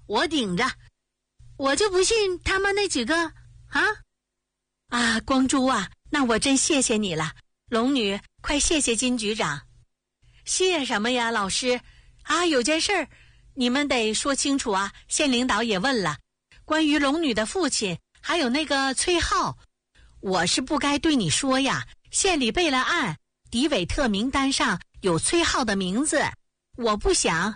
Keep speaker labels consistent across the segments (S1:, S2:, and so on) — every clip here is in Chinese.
S1: 我顶着。我就不信他们那几个
S2: 光珠啊，那我真谢谢你了。龙女，快谢谢金局长。谢什么呀，老师？有件事儿你们得说清楚啊。县领导也问了，关于龙女的父亲还有那个崔浩，我是不该对你说呀。县里备了案，敌伪特名单上有崔浩的名字，我不想。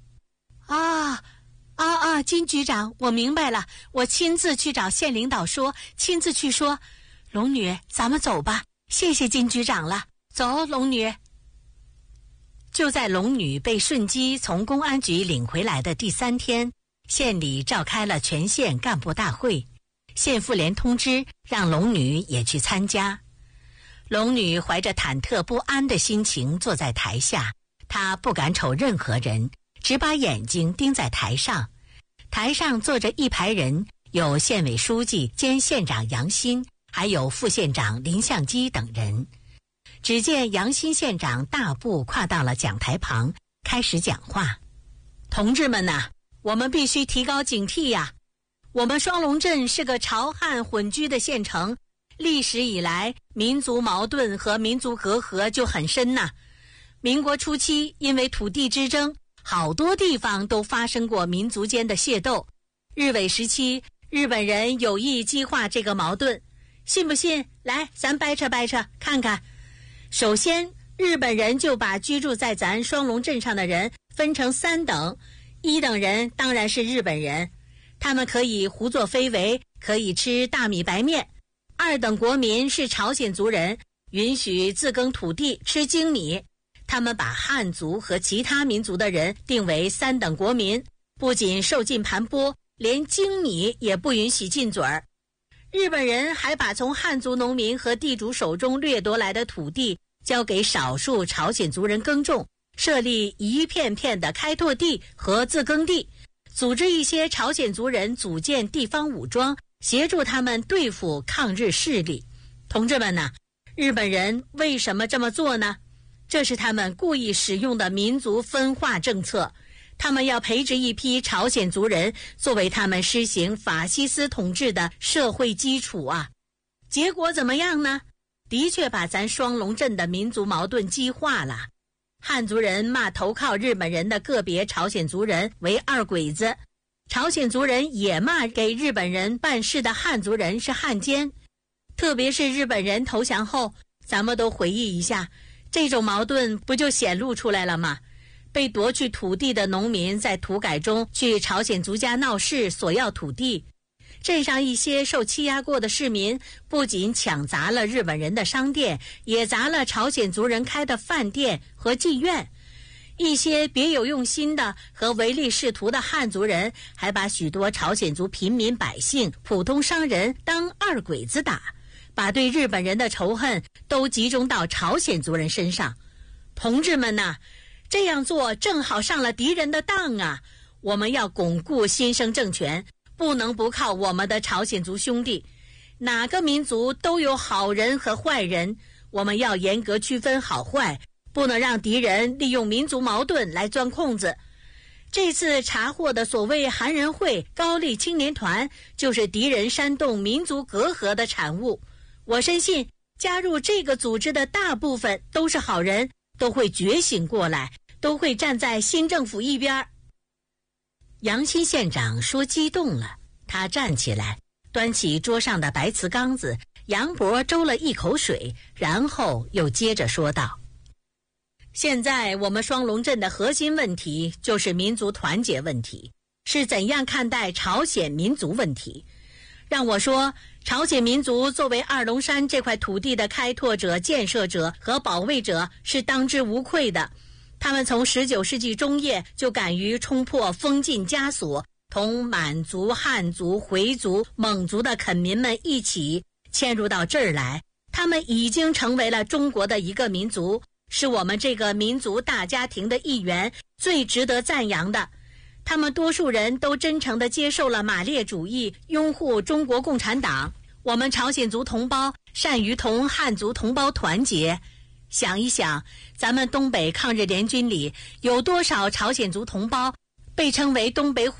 S2: 金局长，我明白了，我亲自去找县领导说，亲自去说。龙女，咱们走吧，谢谢金局长了。走，龙女。就在龙女被顺基从公安局领回来的第3天，县里召开了全县干部大会，县妇联通知让龙女也去参加。龙女怀着忐忑不安的心情坐在台下，她不敢瞅任何人，只把眼睛盯在台上。台上坐着一排人，有县委书记兼县长杨新，还有副县长林相基等人。只见杨新县长大步跨到了讲台旁，开始讲话。同志们呐，我们必须提高警惕呀！我们双龙镇是个朝汉混居的县城，历史以来民族矛盾和民族隔阂就很深呐。民国初期因为土地之争，好多地方都发生过民族间的械斗。日伪时期，日本人有意激化这个矛盾，信不信？来，咱掰扯掰扯看看。首先，日本人就把居住在咱双龙镇上的人分成3等。1等人当然是日本人，他们可以胡作非为，可以吃大米白面。2等国民是朝鲜族人，允许自耕土地，吃精米。他们把汉族和其他民族的人定为3等国民，不仅受尽盘剥，连精米也不允许进嘴儿。日本人还把从汉族农民和地主手中掠夺来的土地交给少数朝鲜族人耕种，设立一片片的开拓地和自耕地，组织一些朝鲜族人组建地方武装，协助他们对付抗日势力。同志们呐，日本人为什么这么做呢？这是他们故意使用的民族分化政策，他们要培植一批朝鲜族人作为他们施行法西斯统治的社会基础啊。结果怎么样呢？的确把咱双龙镇的民族矛盾激化了。汉族人骂投靠日本人的个别朝鲜族人为二鬼子，朝鲜族人也骂给日本人办事的汉族人是汉奸。特别是日本人投降后，咱们都回忆一下，这种矛盾不就显露出来了吗？被夺去土地的农民在土改中去朝鲜族家闹事，索要土地。镇上一些受欺压过的市民不仅抢砸了日本人的商店，也砸了朝鲜族人开的饭店和妓院。一些别有用心的和唯利是图的汉族人还把许多朝鲜族平民百姓、普通商人当二鬼子打，把对日本人的仇恨都集中到朝鲜族人身上。同志们呐，这样做正好上了敌人的当啊！我们要巩固新生政权，不能不靠我们的朝鲜族兄弟。哪个民族都有好人和坏人，我们要严格区分好坏，不能让敌人利用民族矛盾来钻空子。这次查获的所谓韩人会、高丽青年团，就是敌人煽动民族隔阂的产物。我深信，加入这个组织的大部分都是好人，都会觉醒过来，都会站在新政府一边。杨新县长说激动了，他站起来，端起桌上的白瓷缸子，杨伯周了一口水，然后又接着说道：现在我们双龙镇的核心问题就是民族团结问题，是怎样看待朝鲜民族问题。让我说，朝鲜民族作为二龙山这块土地的开拓者、建设者和保卫者，是当之无愧的。他们从19世纪中叶就敢于冲破封禁枷锁，同满族、汉族、回族、蒙族的垦民们一起迁入到这儿来。他们已经成为了中国的一个民族，是我们这个民族大家庭的一员，最值得赞扬的。他们多数人都真诚地接受了马列主义，拥护中国共产党。我们朝鲜族同胞善于同汉族同胞团结。想一想，咱们东北抗日联军里有多少朝鲜族同胞被称为东北虎